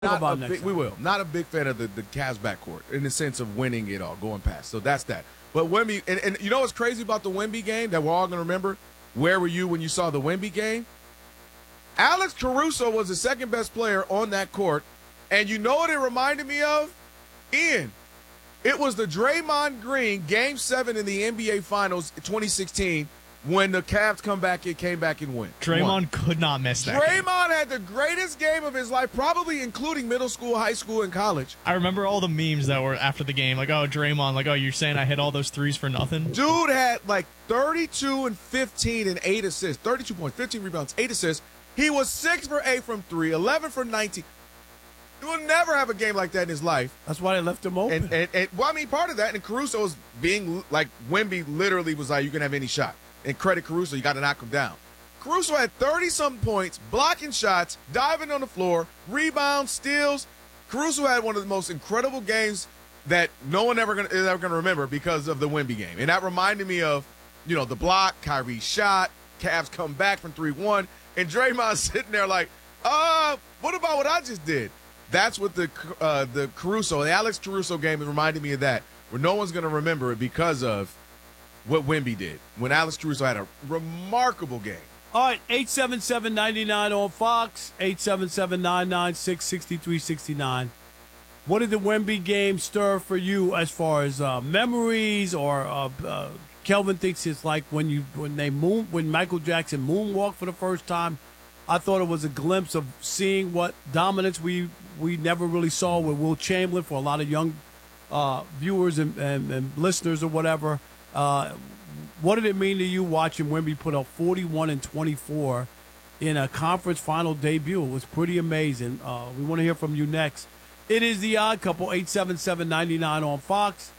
We will. Not a big fan of the Cavs backcourt in the sense of winning it all, going past. So that's that. But Wemby, and you know what's crazy about the Wemby game that we're all going to remember? Where were you when you saw the Wemby game? Alex Caruso was the second best player on that court. And you know what it reminded me of? Ian, it was the Draymond Green Game 7 in the NBA Finals 2016 when the Cavs came back and win. Draymond could not miss that. Draymond had the greatest game of his life, probably including middle school, high school, and college. I remember all the memes that were after the game, like, oh, Draymond, like, oh, you're saying I hit all those threes for nothing? Dude had like 32 and 15 and 8 assists, 32 points, 15 rebounds, 8 assists. He was 6 for 8 from 3, 11 for 19. He will never have a game like that in his life. That's why they left him open. And well, I mean, part of that, and Caruso was being like, Wemby literally was like, you can have any shot. And credit Caruso, you got to knock him down. Caruso had 30-something points, blocking shots, diving on the floor, rebounds, steals. Caruso had one of the most incredible games that no one is ever gonna remember because of the Wemby game. And that reminded me of, you know, the block, Kyrie's shot, Cavs come back from 3-1, and Draymond sitting there like, what about what I just did? That's what the Caruso, the Alex Caruso game reminded me of that, where no one's going to remember it because of what Wemby did when Alex Caruso had a remarkable game. All right, 877-99 on Fox, 877-996-6369. What did the Wemby game stir for you as far as memories or Kelvin thinks it's like when Michael Jackson moonwalked for the first time? I thought it was a glimpse of seeing what dominance we never really saw with Will Chamberlain for a lot of young viewers and listeners or whatever. What did it mean to you watching Wemby put up 41 and 24 in a conference final debut? It was pretty amazing. We want to hear from you next. It is The Odd Couple, 877-99 on Fox,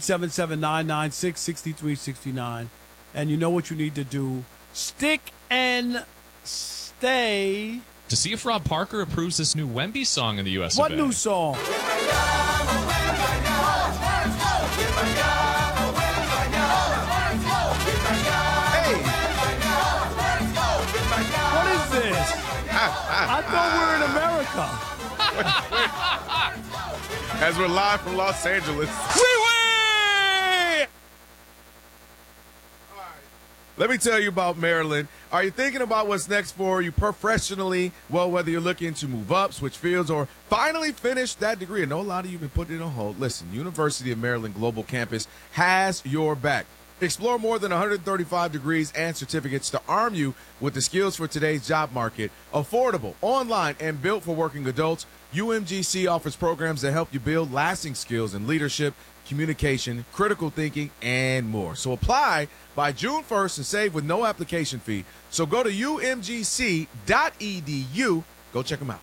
877-996-6369. And you know what you need to do. Stick and stay. To see if Rob Parker approves this new Wemby song in the U.S. What new song? Hey! What is this? I thought we were in America. As we're live from Los Angeles. Let me tell you about Maryland. Are you thinking about what's next for you professionally? Well, whether you're looking to move up, switch fields, or finally finish that degree. I know a lot of you have been putting it on hold. Listen, University of Maryland Global Campus has your back. Explore more than 135 degrees and certificates to arm you with the skills for today's job market. Affordable, online, and built for working adults, UMGC offers programs that help you build lasting skills in leadership, communication, critical thinking, and more. So apply by June 1st and save with no application fee. So go to umgc.edu. Go check them out.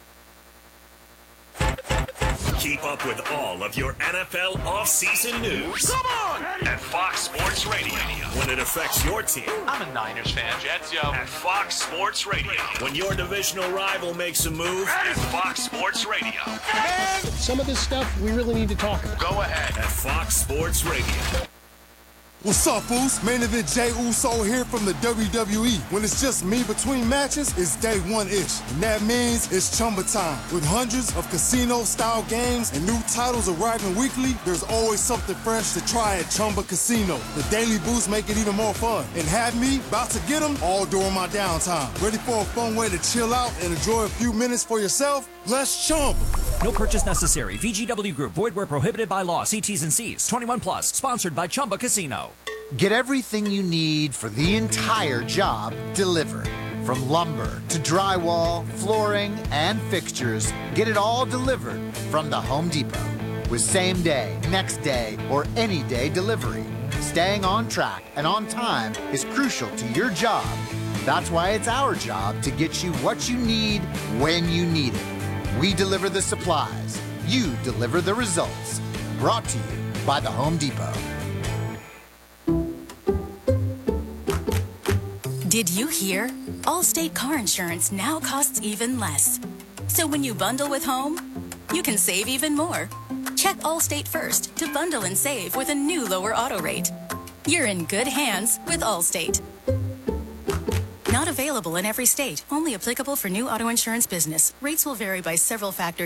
Keep up with all of your NFL offseason news. Come on! At Fox Sports Radio. When it affects your team. I'm a Niners fan. Jets, yo. At Fox Sports Radio. When your divisional rival makes a move. At Fox Sports Radio. And some of this stuff we really need to talk about. Go ahead. At Fox Sports Radio. What's up, fools? Main event Jey Uso here from the WWE. When it's just me between matches, it's day one-ish. And that means it's Chumba time. With hundreds of casino-style games and new titles arriving weekly, there's always something fresh to try at Chumba Casino. The daily boosts make it even more fun. And have me about to get them all during my downtime. Ready for a fun way to chill out and enjoy a few minutes for yourself? Let's Chumba. No purchase necessary. VGW Group. Void where prohibited by law. See T's and C's. 21 plus. Sponsored by Chumba Casino. Get everything you need for the entire job delivered. From lumber to drywall, flooring, and fixtures, get it all delivered from the Home Depot. With same day, next day, or any day delivery, staying on track and on time is crucial to your job. That's why it's our job to get you what you need when you need it. We deliver the supplies. You deliver the results. Brought to you by the Home Depot. Did you hear? Allstate car insurance now costs even less. So when you bundle with home, you can save even more. Check Allstate first to bundle and save with a new lower auto rate. You're in good hands with Allstate. Not available. Available in every state. Only applicable for new auto insurance business. Rates will vary by several factors.